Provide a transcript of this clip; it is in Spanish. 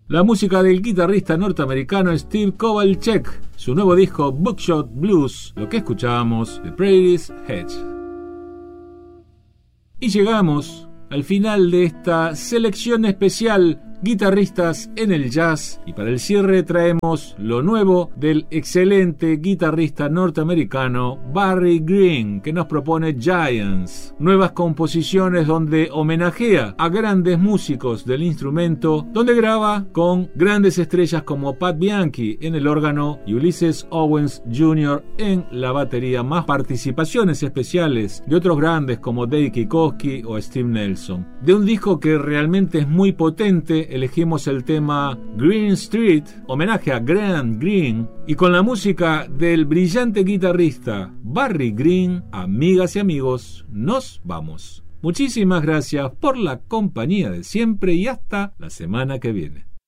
La música del guitarrista norteamericano Steve Kovalchek, su nuevo disco Buckshot Blues, lo que escuchábamos de Prairie's Hedge. Y llegamos al final de esta selección especial Guitarristas en el Jazz, y para el cierre traemos lo nuevo del excelente guitarrista norteamericano Barry Green, que nos propone Giants, nuevas composiciones donde homenajea a grandes músicos del instrumento, donde graba con grandes estrellas como Pat Bianchi en el órgano y Ulysses Owens Jr. en la batería, más participaciones especiales de otros grandes como Dave Kikoski o Steve Nelson. De un disco que realmente es muy potente, elegimos el tema Green Street, homenaje a Grant Green, y con la música del brillante guitarrista Barry Green, amigas y amigos, nos vamos. Muchísimas gracias por la compañía de siempre y hasta la semana que viene.